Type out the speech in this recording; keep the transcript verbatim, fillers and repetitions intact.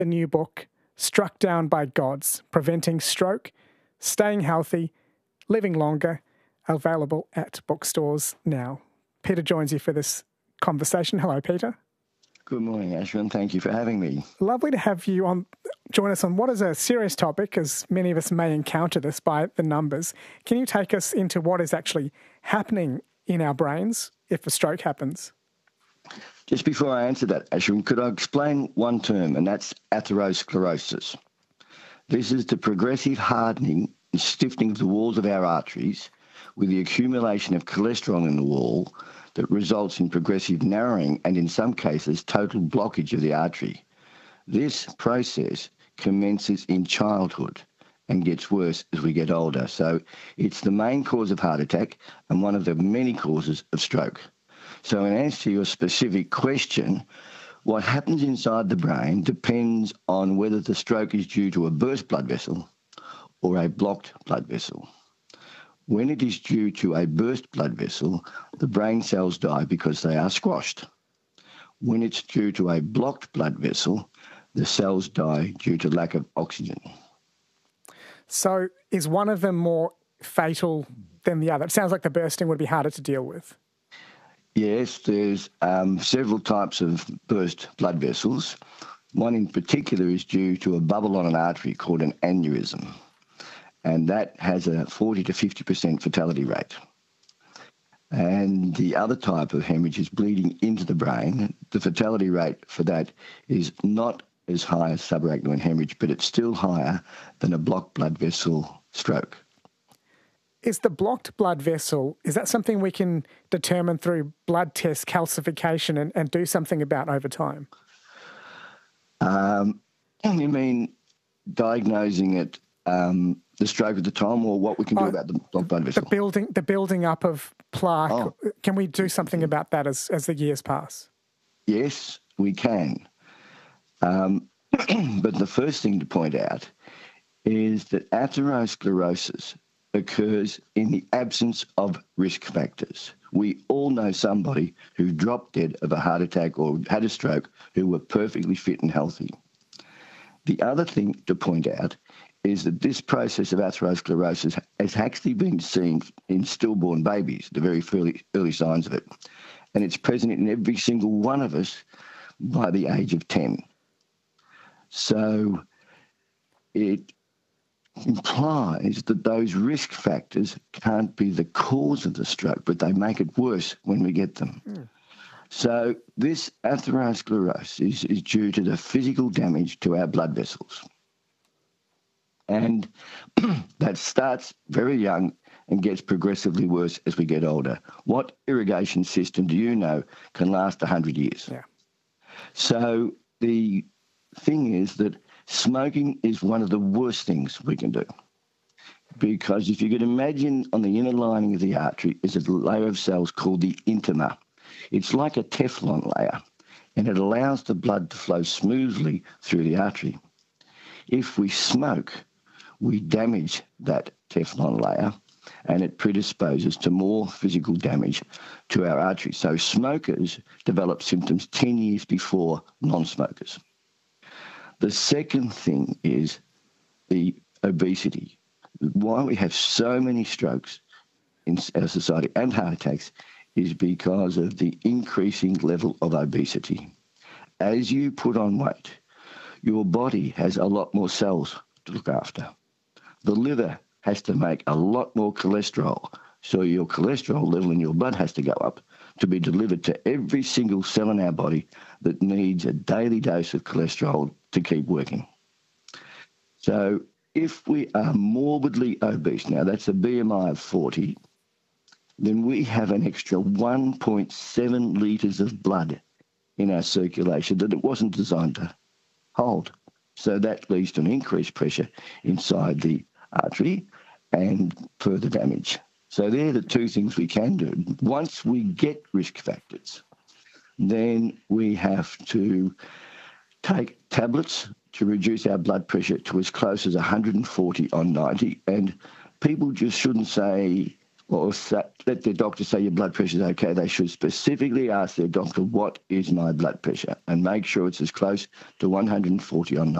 the new book, Struck Down by Gods, Preventing Stroke, Staying Healthy, Living Longer, available at bookstores now. Peter joins you for this conversation. Hello, Peter. Good morning, Ashwin. Thank you for having me. Lovely to have you on. Join us on what is a serious topic, as many of us may encounter this by the numbers. Can you take us into what is actually happening in our brains if a stroke happens? Just before I answer that, Ashwin, could I explain one term, and that's atherosclerosis. This is the progressive hardening and stiffening of the walls of our arteries with the accumulation of cholesterol in the wall that results in progressive narrowing and, in some cases, total blockage of the artery. This process commences in childhood and gets worse as we get older. So it's the main cause of heart attack and one of the many causes of stroke. So in answer to your specific question, what happens inside the brain depends on whether the stroke is due to a burst blood vessel or a blocked blood vessel. When it is due to a burst blood vessel, the brain cells die because they are squashed. When it's due to a blocked blood vessel, the cells die due to lack of oxygen. So is one of them more fatal than the other? It sounds like the bursting would be harder to deal with. Yes, there's um, several types of burst blood vessels. One in particular is due to a bubble on an artery called an aneurysm, and that has a forty to fifty percent fatality rate. And the other type of hemorrhage is bleeding into the brain. The fatality rate for that is not as high as subarachnoid hemorrhage, but it's still higher than a blocked blood vessel stroke. Is the blocked blood vessel, is that something we can determine through blood test calcification and, and do something about over time? Um, you mean diagnosing it, um, the stroke at the time, or what we can do oh, about the blocked blood vessel? The building, the building up of plaque. Oh. Can we do something about that as, as the years pass? Yes, we can. Um, but the first thing to point out is that atherosclerosis occurs in the absence of risk factors. We all know somebody who dropped dead of a heart attack or had a stroke who were perfectly fit and healthy. The other thing to point out is that this process of atherosclerosis has actually been seen in stillborn babies, the very early, early signs of it. And it's present in every single one of us by the age of ten. So it implies that those risk factors can't be the cause of the stroke, but they make it worse when we get them. Mm. So this atherosclerosis is due to the physical damage to our blood vessels. And that starts very young and gets progressively worse as we get older. What irrigation system do you know can last one hundred years? Yeah. So the thing is that smoking is one of the worst things we can do, because if you could imagine on the inner lining of the artery is a layer of cells called the intima. It's like a Teflon layer, and it allows the blood to flow smoothly through the artery. If we smoke, we damage that Teflon layer, and it predisposes to more physical damage to our arteries. So smokers develop symptoms ten years before non-smokers. The second thing is the obesity. Why we have so many strokes in our society and heart attacks is because of the increasing level of obesity. As you put on weight, your body has a lot more cells to look after. The liver has to make a lot more cholesterol, so your cholesterol level in your blood has to go up to be delivered to every single cell in our body that needs a daily dose of cholesterol to keep working. So if we are morbidly obese, now that's a B M I of forty, then we have an extra one point seven litres of blood in our circulation that it wasn't designed to hold. So that leads to an increased pressure inside the artery and further damage. So they're the two things we can do. Once we get risk factors, then we have to take tablets to reduce our blood pressure to as close as one hundred forty on ninety. And people just shouldn't say, or sa- let their doctor say your blood pressure is okay, they should specifically ask their doctor, what is my blood pressure? And make sure it's as close to one hundred forty on